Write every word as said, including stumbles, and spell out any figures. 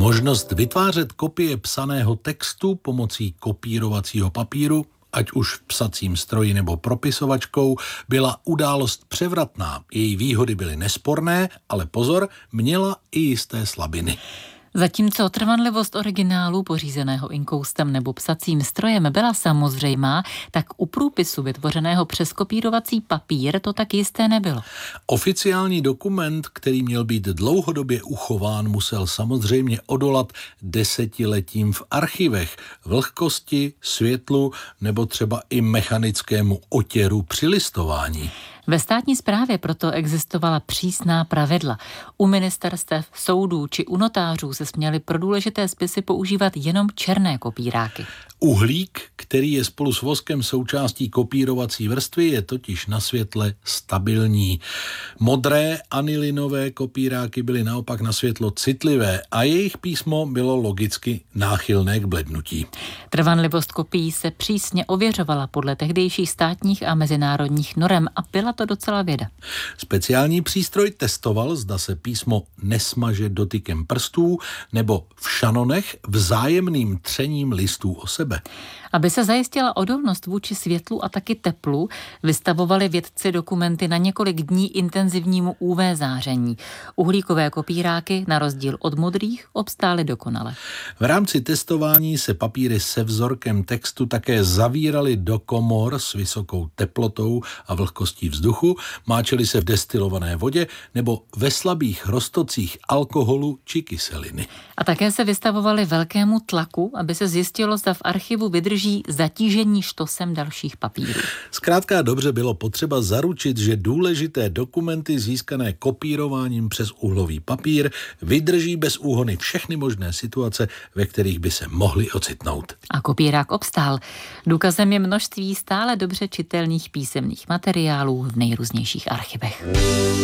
Možnost vytvářet kopie psaného textu pomocí kopírovacího papíru, ať už v psacím stroji nebo propisovačkou, byla událost převratná. Její výhody byly nesporné, ale pozor, měla i jisté slabiny. Zatímco trvanlivost originálu pořízeného inkoustem nebo psacím strojem byla samozřejmá, tak u průpisu vytvořeného přes kopírovací papír to tak jisté nebylo. Oficiální dokument, který měl být dlouhodobě uchován, musel samozřejmě odolat desetiletím v archivech, vlhkosti, světlu nebo třeba i mechanickému otěru při listování. Ve státní správě proto existovala přísná pravidla. U ministerstev, soudů či u notářů se směly pro důležité spisy používat jenom černé kopíráky. Uhlík, který je spolu s voskem součástí kopírovací vrstvy, je totiž na světle stabilní. Modré anilinové kopíráky byly naopak na světlo citlivé a jejich písmo bylo logicky náchylné k blednutí. Trvanlivost kopií se přísně ověřovala podle tehdejších státních a mezinárodních norem a byla to docela věda. Speciální přístroj testoval, zda se písmo nesmaže dotykem prstů nebo v šanonech vzájemným třením listů o sebe. Aby se zajistila odolnost vůči světlu a taky teplu, vystavovali vědci dokumenty na několik dní intenzivnímu ú vé záření. Uhlíkové kopíráky, na rozdíl od modrých, obstály dokonale. V rámci testování se papíry se vzorkem textu také zavíraly do komor s vysokou teplotou a vlhkostí vzduchu, máčely se v destilované vodě nebo ve slabých roztocích alkoholu či kyseliny. A také se vystavovaly velkému tlaku, aby se zjistilo, zda v archivu vydrží zatížení štosem dalších papírů. Zkrátka dobře bylo potřeba zaručit, že důležité dokumenty získané kopírováním přes uhlový papír vydrží bez úhony všechny možné situace, ve kterých by se mohly ocitnout. A kopírák obstál. Důkazem je množství stále dobře čitelných písemných materiálů v nejrůznějších archivech.